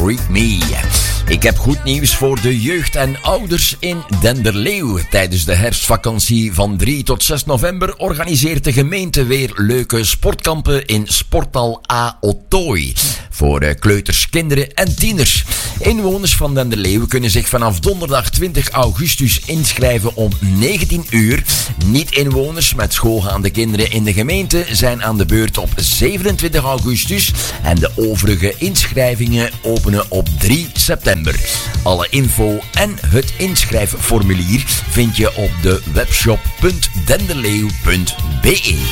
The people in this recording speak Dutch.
Freak Me. Ik heb goed nieuws voor de jeugd en ouders in Denderleeuw. Tijdens de herfstvakantie van 3 tot 6 november organiseert de gemeente weer leuke sportkampen in Sporthal A. Ottooi. Voor kleuters, kinderen en tieners. Inwoners van Denderleeuw kunnen zich vanaf donderdag 20 augustus inschrijven om 19 uur. Niet-inwoners met schoolgaande kinderen in de gemeente zijn aan de beurt op 27 augustus. En de overige inschrijvingen openen op 3 september. Alle info en het inschrijfformulier vind je op de webshop.denderleeuw.be.